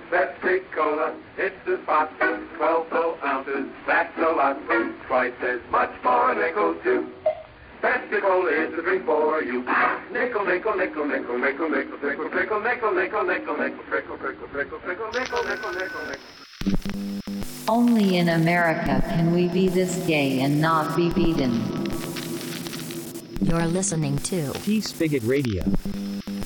Pepsi-Cola, it's the spot. 12 full ounces, that's a lot. Twice as much for a nickel, too. Pepsi-Cola is the drink for you. Nickel, nickel, nickel, nickel, nickel, nickel, nickel, nickel, nickel, nickel, nickel, nickel, nickel, nickel, nickel, nickel, nickel, nickel, nickel, nickel. Only in America can we be this gay and not be beaten. You're listening to T-Spigot Radio.